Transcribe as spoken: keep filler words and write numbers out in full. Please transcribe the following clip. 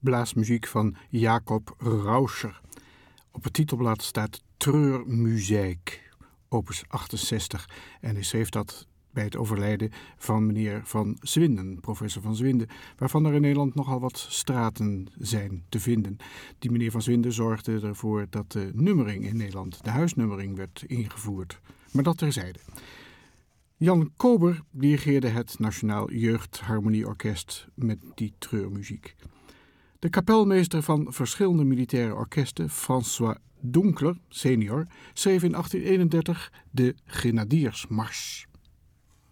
blaasmuziek van Jacob Rauscher. Op het titelblad staat Treurmuziek, opus achtenzestig. En hij schreef dat bij het overlijden van meneer Van Zwinden, professor Van Zwinden, waarvan er in Nederland nogal wat straten zijn te vinden. Die meneer Van Zwinden zorgde ervoor dat de nummering in Nederland, de huisnummering, werd ingevoerd. Maar dat terzijde. Jan Kober dirigeerde het Nationaal Jeugdharmonieorkest met die treurmuziek. De kapelmeester van verschillende militaire orkesten, François Donkler, senior, schreef in achttien eenendertig de Grenadiersmars.